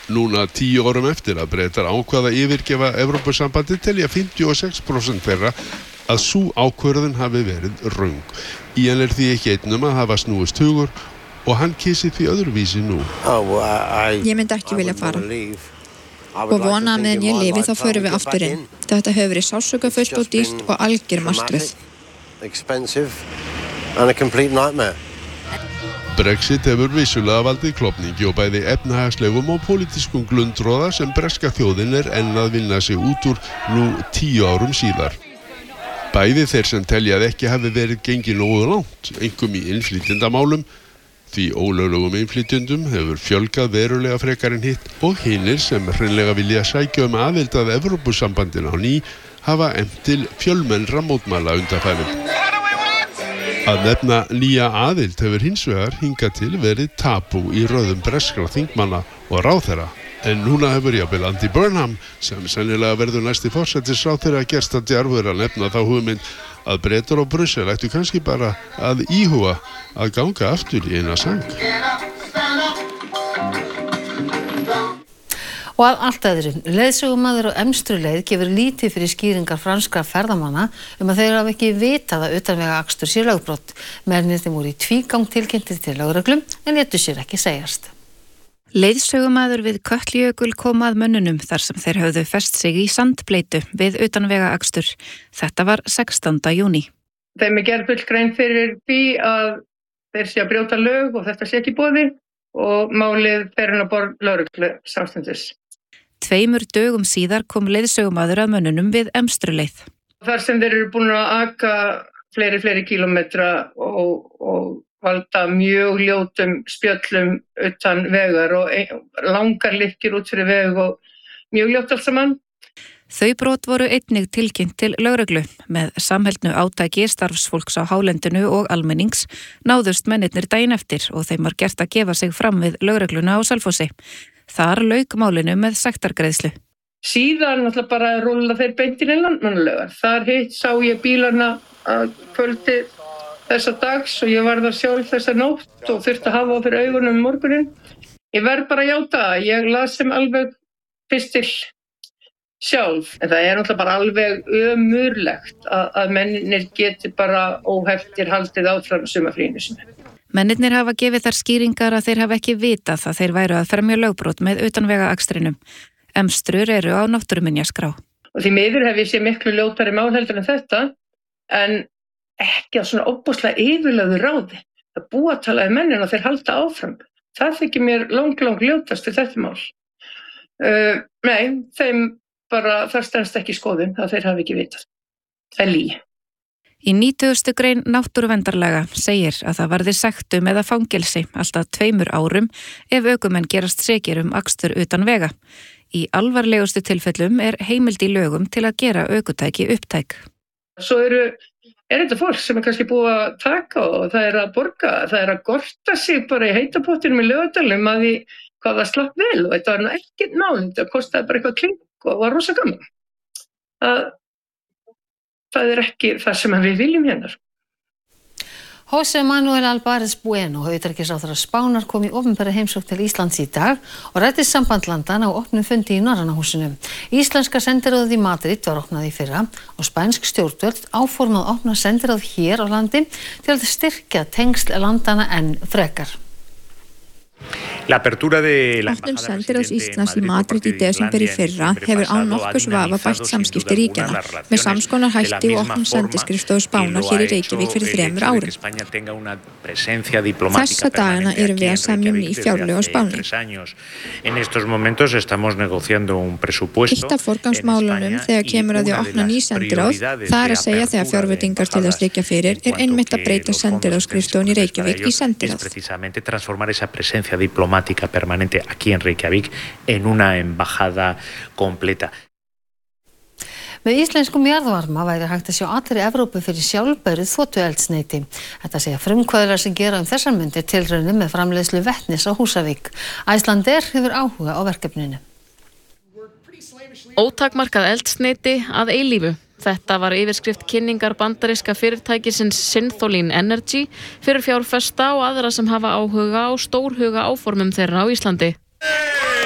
Núna 10 árum eftir að Bretar ákvaða yfirgefa Evrópusambandið telja 56% þeirra að sú ákvörðun hafi verið röng. Ian því ekki einn að hafa snúist hugur og hann kysi því öðruvísi nú. Ég myndi ekki vilja fara og vona að meðan ég lifi þá förum við aftur inn. Þetta hefur verið sársaukafullt og dýrt og algjör martröð. Brexit hefur vissulega valdið klofningi og bæði efnahagslegum og pólitískum glundroða sem breska þjóðin enn að vinna sig út úr nú 10 árum síðar. Bæði þeir sem telja að ekki hafi verið gengið nógu langt, einkum í innflytjendamálum, því ólöglegum innflytjendum hefur fjölgað verulega frekar en hitt og hinir sem hreinlega vilja sækja aðild að Evrópusambandinu á ný hafa efnt til fjölmennra mótmæla undanfarið. Að nefna nýja aðild hefur hins vegar hingað til verið tabú í röðum breskra þingmanna og ráðherra. En núna hefur jafnvel Andy Burnham, sem sennilega verður næsti forsætisráðherra, gerst að djarfur að nefna þá hugmynd að Bretar og Brussel ættu kannski bara að íhuga að ganga aftur í eina sæng. Og að allt öðru, leiðsögumaður á Emstruleið gefur lítið fyrir skýringar franskra ferðamanna að þeir hafa ekki vitað að utanvegaakstur sé lögbrot. Mennirnir voru í tvígang tilkynntir til lögreglu en létu sér ekki segjast. Leiðsögumaður við Kötlujökul kom að mönnunum þar sem þeir höfðu fest sig í sandbleitu við utanvegaakstur. Þetta var 16. júní. Þeim gerð full grein fyrir því að þeir sé að brjóta lög og þetta sé ekki í boði og málið fer inn á borð lögreglu samstundis. 2 dögum síðar kom leiðsögumaður að mönnunum við Emstruleið. Þar sem þeir eru búin að aka fleiri kílómetra og valda mjög ljótum spjöllum utan vegar og langar lykkjur út fyrir veg og mjög ljótt allt saman. Þau brot voru einnig tilkynnt til lögreglu. Með samheldnu átaki starfsfólks á hálendinu og almennings náðust mennirnir daginn eftir og þeim var gert að gefa sig fram við lögregluna á Selfossi. Þar lauk málinu með sektargreiðslu. Síðan náttúrulega bara rúlla þeir beintin í Landmannalaugar. Þar sá ég bílarna að kvöldi þessa dags og ég var það sjálf þessa nótt og þurfti að hafa á fyrir augunum morgunin. Ég verð bara að játa, ég las sem alveg pistil sjálf. En það náttúrulega bara alveg ömurlegt að mennirnir geti bara óheftir haldið áfram sumarfríinu sínu. Mennirnir hafa gefið þar skýringar að þeir hafa ekki vitað að þeir væru að fremja lögbrot með utanvegaakstrinum. Emstrur eru á náttúruminjaskrá. Og því miður hef ég séð miklu ljótari mál heldur en þetta, en ekki að svona óbúslega yfirlögðu ráði. Það búa að tala um mennin og þeir halda áfram. Það þykir mér lang ljótast við þetta mál. Nei, þeim bara það stenst ekki skoðun að þeir hafi ekki vitað. Það er lygi. Í 90. grein náttúruverndarlaga segir að það varði sektum eða fangelsi alltaf 2 árum ef ökumenn gerast sekir akstur utan vega. Í alvarlegustu tilfellum er heimild í lögum til að gera ökutæki upptæk. Svo er þetta fólk sem kannski búið að taka og það að borga, það að gorta sig bara í heitapottinum í Laugardalnum að því hvað það slapp vel og þetta var ekkert mál, þetta kostaði bara eitthvað kling og var rosa gaman. Það er ekki það sem við viljum hérna. José Manuel Álvarez Bueno, utanríkisráðherra Spánar, kom í opinbera heimsókn til Íslands í dag og ræddi samband landanna á opnum fundi í Norræna húsinu. Íslenska sendiráðið í Madrid var opnað í fyrra og spænsk stjórnvöld áformað að opna sendiráð hér á landi til að styrkja tengsl landanna enn frekar. Opnun sendiráðs Íslands í Madrid í desember í fyrra hefur án nokkurs vafa bætt samskipti ríkjanna með samskonar hætti og opnun sendiskrifstofu Spánar hér í Reykjavík fyrir 3 árum. Þessa dagana erum við að semja ný fjárlög á Spáni. Eitt af forgangsmálunum þegar kemur að því að opna ný sendiráð, það að segja þegar fjárveitingar til þess liggja fyrir, einmitt að breyta sendiráðsskrifstofun í Reykjavík í sendiráð. Diplomática permanente aquí en Reykjavík en una embajada completa. Með íslenskum jarðvarma væri hægt að sjá allri Evrópu fyrir sjálfbæru þotueldsneyti. Þetta segja frumkvöðlar sem gera þessar mundir tilraunir með framleiðslu vetnis á Húsavík. Icelandair hefur áhuga á verkefninu. Ótakmarkað eldsneyti að eilífu. Þetta var yfirskrift kynningar bandaríska fyrirtækisins Synthol Energy fyrir fjárfesta og aðra sem hafa áhuga á stórhuga áformum þeirra á Íslandi.